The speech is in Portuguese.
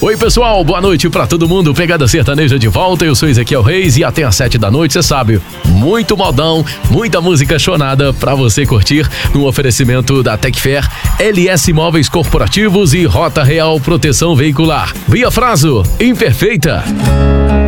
Oi pessoal, boa noite pra todo mundo, Pegada Sertaneja de volta, eu sou Ezequiel Reis e até às 7 da noite, cê sabe, muito modão, muita música chonada pra você curtir no oferecimento da Tecfer, LS Móveis Corporativos e Rota Real Proteção Veicular. Via Fraso, imperfeita.